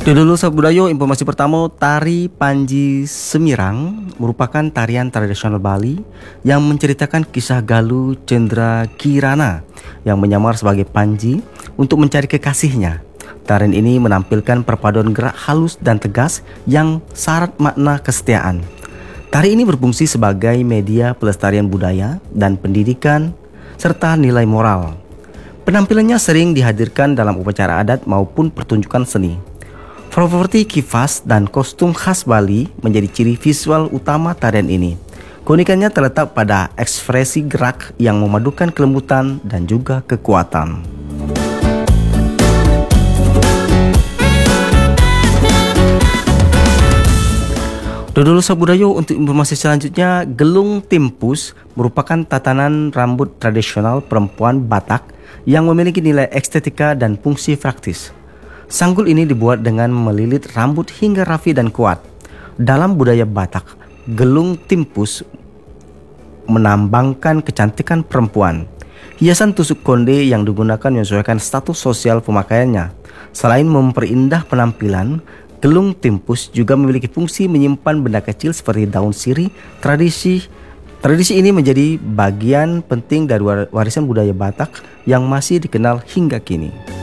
Dulu Sabudayo, informasi pertama, tari Panji Semirang merupakan tarian tradisional Bali yang menceritakan kisah Galuh Cendra Kirana yang menyamar sebagai Panji untuk mencari kekasihnya. Tarian ini menampilkan perpaduan gerak halus dan tegas yang syarat makna kesetiaan. Tari ini berfungsi sebagai media pelestarian budaya dan pendidikan serta nilai moral. Penampilannya sering dihadirkan dalam upacara adat maupun pertunjukan seni. Properti kifas dan kostum khas Bali menjadi ciri visual utama tarian ini. Keunikannya terletak pada ekspresi gerak yang memadukan kelembutan dan juga kekuatan. Dodol Sabudayo, untuk informasi selanjutnya, gelung timpus merupakan tatanan rambut tradisional perempuan Batak yang memiliki nilai estetika dan fungsi praktis. Sanggul ini dibuat dengan melilit rambut hingga rapi dan kuat. Dalam budaya Batak, gelung timpus menambangkan kecantikan perempuan. Hiasan tusuk konde yang digunakan menyesuaikan status sosial pemakaiannya. Selain memperindah penampilan, gelung timpus juga memiliki fungsi menyimpan benda kecil seperti daun sirih. Tradisi ini menjadi bagian penting dari warisan budaya Batak yang masih dikenal hingga kini.